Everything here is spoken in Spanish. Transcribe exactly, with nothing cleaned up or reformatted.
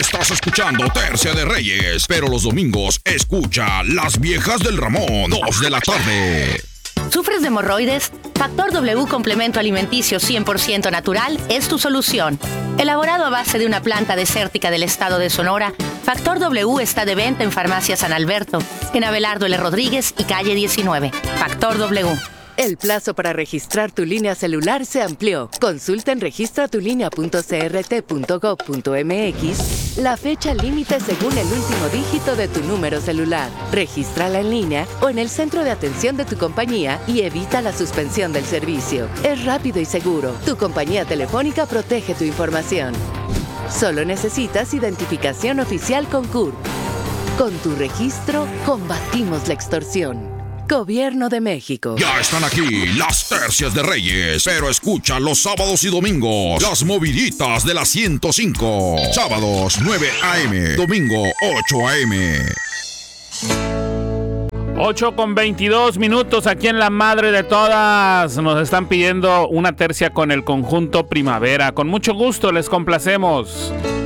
Estás escuchando Tercia de Reyes, pero los domingos escucha Las Viejas del Ramón, dos de la tarde. ¿Sufres de hemorroides? Factor W Complemento Alimenticio cien por ciento natural es tu solución. Elaborado a base de una planta desértica del estado de Sonora, Factor W está de venta en Farmacia San Alberto, en Abelardo L. Rodríguez y calle diecinueve. Factor W. El plazo para registrar tu línea celular se amplió. Consulta en registra tu línea punto c r t punto gov punto m x la fecha límite según el último dígito de tu número celular. Regístrala en línea o en el centro de atención de tu compañía y evita la suspensión del servicio. Es rápido y seguro. Tu compañía telefónica protege tu información. Solo necesitas identificación oficial con C U R. Con tu registro, combatimos la extorsión. Gobierno de México. Ya están aquí las Tercias de Reyes, pero escucha los sábados y domingos las moviditas de la ciento cinco. Sábados nueve a eme, domingo ocho a eme. ocho con veintidós minutos aquí en La Madre de Todas. Nos están pidiendo una tercia con el conjunto Primavera. Con mucho gusto les complacemos.